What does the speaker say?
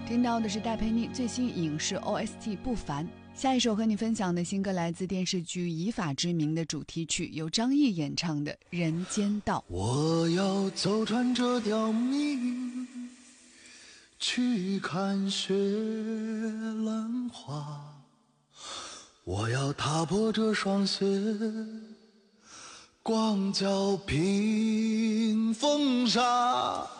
听到的是戴佩妮最新影视 OST 不凡。下一首和你分享的新歌来自电视剧《以法之名》的主题曲，由张译演唱的《人间道》。 我要走穿这条命，去看雪兰花，我要踏破这双鞋，光脚平风沙。